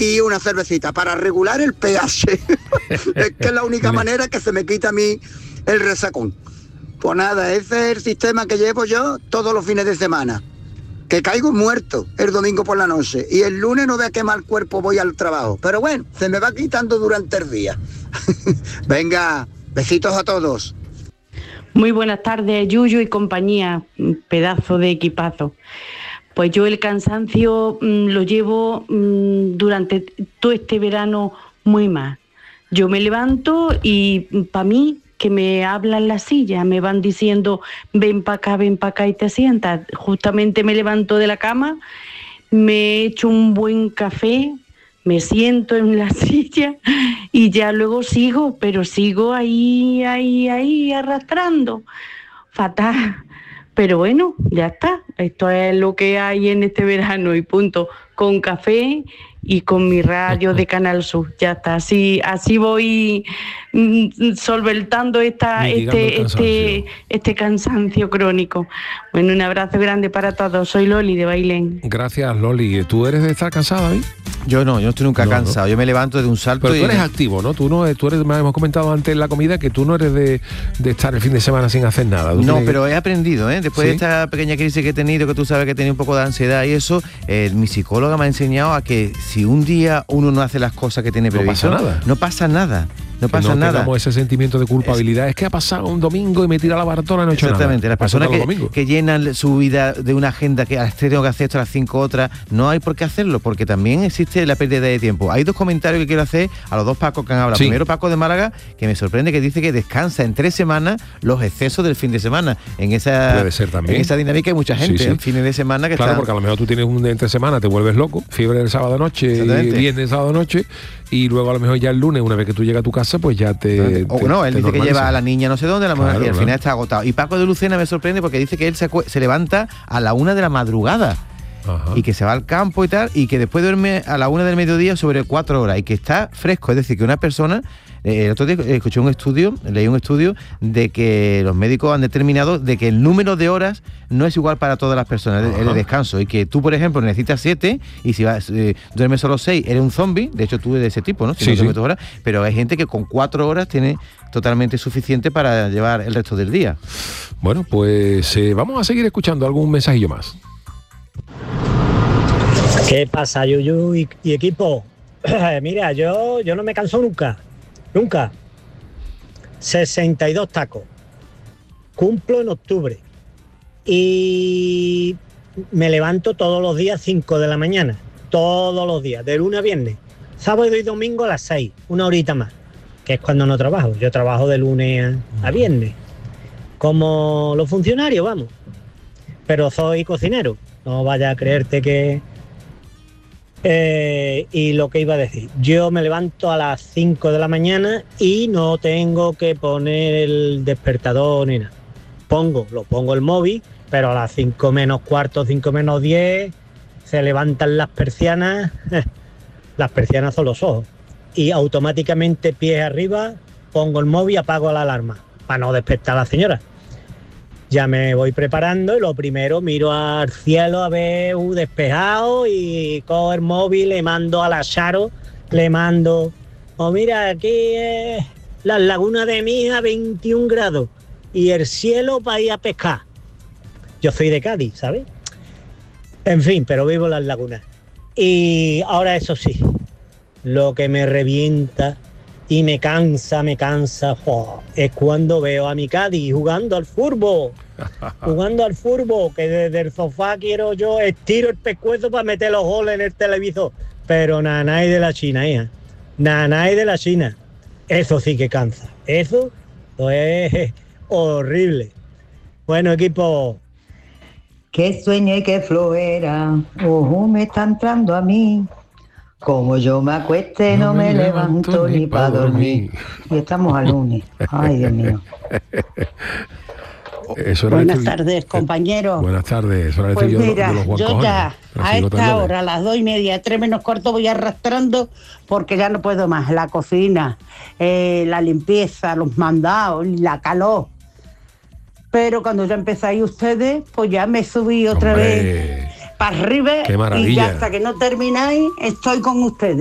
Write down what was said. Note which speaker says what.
Speaker 1: y una cervecita para regular el pH. Es que es la única manera que se me quita a mí el resacón. Pues nada, ese es el sistema que llevo yo todos los fines de semana. Que caigo muerto el domingo por la noche y el lunes no vea qué mal cuerpo voy al trabajo. Pero bueno, se me va quitando durante el día. Venga, besitos a todos.
Speaker 2: Muy buenas tardes, Yuyu y compañía, pedazo de equipazo. Pues yo el cansancio lo llevo durante todo este verano muy mal. Yo me levanto y para mí que me hablan la silla, me van diciendo ven para acá y te sientas. Justamente me levanto de la cama, me echo un buen café, me siento en la silla y ya luego sigo, pero sigo ahí arrastrando. Fatal. Pero bueno, ya está. Esto es lo que hay en este verano y punto. Con café y con mi radio de Canal Sur. Ya está. Así voy solventando este cansancio crónico. Bueno, un abrazo grande para todos. Soy Loli de Bailén.
Speaker 3: Gracias, Loli. ¿Tú eres de estar cansada, David?
Speaker 4: Yo no estoy nunca cansado. Yo me levanto de un salto.
Speaker 3: Pero tú eres activo, ¿no? Tú eres, me hemos comentado antes en la comida que tú no eres de estar el fin de semana sin hacer nada.
Speaker 4: No, pero he aprendido, después de esta pequeña crisis que he tenido, que tú sabes que he tenido un poco de ansiedad y eso, mi psicóloga me ha enseñado a que si un día uno no hace las cosas que tiene previsto, no pasa nada. No pasa nada.
Speaker 3: Tengamos ese sentimiento de culpabilidad. Es que ha pasado un domingo y me tira la baratona, no he hecho nada.
Speaker 4: Exactamente. Las personas que llenan su vida de una agenda que a las 3 tengo que hacer esto, a las 5 otras, no hay por qué hacerlo, porque también existe la pérdida de tiempo. Hay dos comentarios que quiero hacer a los dos Pacos que han hablado. Sí. Primero, Paco de Málaga, que me sorprende, que dice que descansa en 3 semanas los excesos del fin de semana. Puede ser también. En esa dinámica hay mucha gente, en fines de semana que
Speaker 3: porque a lo mejor tú tienes un entre semana, te vuelves loco, fiebre del sábado noche, viernes, sábado noche, y luego a lo mejor ya el lunes, una vez que tú llegas a tu casa, pues ya él
Speaker 4: dice que lleva a la niña no sé dónde, la mujer, y al final está agotado. Y Paco de Lucena me sorprende porque dice que él se levanta a la 1 de la madrugada. Ajá. Y que se va al campo y tal, y que después duerme a la 1 del mediodía sobre 4 horas, y que está fresco. Es decir, que una persona, el otro día leí un estudio de que los médicos han determinado de que el número de horas no es igual para todas las personas, el descanso, y que tú, por ejemplo, necesitas 7, y si duermes solo 6, eres un zombie. De hecho, tú eres de ese tipo, ¿no? Si no duermes 2 horas, pero hay gente que con 4 horas tiene totalmente suficiente para llevar el resto del día.
Speaker 3: Bueno, pues vamos a seguir escuchando algún mensajillo más.
Speaker 5: ¿Qué pasa, Yuyu y equipo? Mira, yo no me canso nunca. 62 tacos. Cumplo en octubre. Y me levanto todos los días 5 de la mañana. Todos los días, de lunes a viernes. Sábado y domingo a las 6, una horita más. Que es cuando no trabajo. Yo trabajo de lunes a viernes. Como los funcionarios, vamos. Pero soy cocinero. No vaya a creerte que... y lo que iba a decir, yo me levanto a las 5 de la mañana y no tengo que poner el despertador ni nada. Lo pongo el móvil, pero a las 5 menos cuarto, 5 menos 10 se levantan las persianas. Las persianas son los ojos, y automáticamente pies arriba pongo el móvil y apago la alarma para no despertar a la señora. Ya me voy preparando y lo primero miro al cielo a ver despejado, y cojo el móvil, le mando a la Charo, mira, aquí es la laguna de mi hija, 21 grados, y el cielo para ir a pescar. Yo soy de Cádiz, ¿sabes? En fin, pero vivo en las lagunas. Y ahora eso sí, lo que me revienta y me cansa, es cuando veo a mi Cádiz jugando al fútbol, que desde el sofá estiro el pescuezo para meter los goles en el televisor, pero nanay de la China, hija, nanay de la China, eso sí que cansa, eso es horrible. Bueno, equipo.
Speaker 6: Qué sueño y qué flojera, me está entrando a mí. Como yo me acueste, no me levanto ni para dormir. Y estamos al lunes. Ay, Dios mío.
Speaker 7: Buenas tardes, compañeros.
Speaker 3: Buenas tardes.
Speaker 7: Pues mira, yo ya a esta hora, a las 2:30, 3 menos cuarto, voy arrastrando porque ya no puedo más. La cocina, la limpieza, los mandados, la calor. Pero cuando ya empezáis ustedes, pues ya me subí otra vez para arriba, y ya hasta que no termináis estoy con ustedes.